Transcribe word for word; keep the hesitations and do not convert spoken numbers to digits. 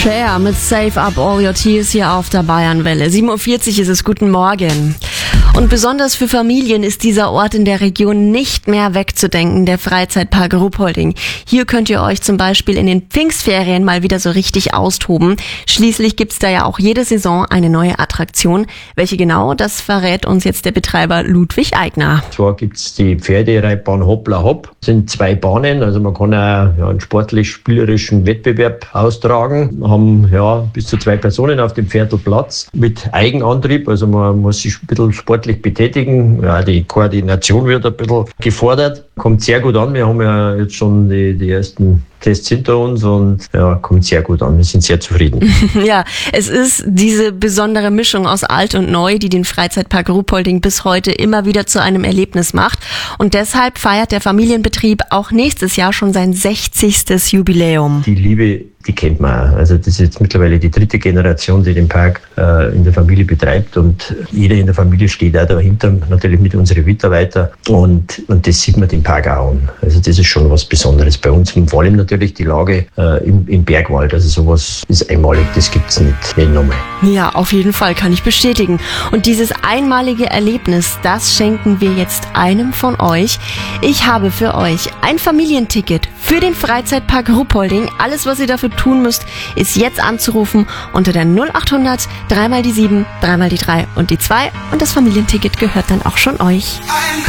Cher mit Save Up All Your Tears hier auf der Bayernwelle. sieben Uhr vierzig ist es, guten Morgen. Und besonders für Familien ist dieser Ort in der Region nicht mehr wegzudenken, der Freizeitpark Ruppolding. Hier könnt ihr euch zum Beispiel in den Pfingstferien mal wieder so richtig austoben. Schließlich gibt's da ja auch jede Saison eine neue Attraktion. Welche genau, das verrät uns jetzt der Betreiber Ludwig Eigner. Zwar gibt's die Pferdereitbahn Hoppla Hopp. Das sind zwei Bahnen, also man kann auch ja, einen sportlich-spielerischen Wettbewerb austragen. Wir haben ja bis zu zwei Personen auf dem Pferdl Platz mit Eigenantrieb, also man muss sich ein bisschen sportlich betätigen. Ja, die Koordination wird ein bisschen gefordert. Kommt sehr gut an. Wir haben ja jetzt schon die, die ersten Tests hinter uns und ja, kommt sehr gut an. Wir sind sehr zufrieden. Ja, es ist diese besondere Mischung aus alt und neu, die den Freizeitpark Ruppolding bis heute immer wieder zu einem Erlebnis macht. Und deshalb feiert der Familienbetrieb auch nächstes Jahr schon sein sechzigstes Jubiläum. Die Liebe, die kennt man auch. Also das ist jetzt mittlerweile die dritte Generation, die den Park äh, in der Familie betreibt und jeder in der Familie steht auch dahinter, natürlich mit unseren Mitarbeitern und, und das sieht man den Park auch an. Also das ist schon was Besonderes bei uns und vor allem natürlich die Lage äh, im, im Bergwald. Also sowas ist einmalig, das gibt's nicht, nicht nochmal. Ja, auf jeden Fall, kann ich bestätigen. Und dieses einmalige Erlebnis, das schenken wir jetzt einem von euch. Ich habe für euch ein Familienticket für den Freizeitpark Ruppolding. Alles, was ihr dafür tun müsst, ist jetzt anzurufen unter der null achthundert, dreimal die sieben, dreimal die drei und die zwei und das Familienticket gehört dann auch schon euch.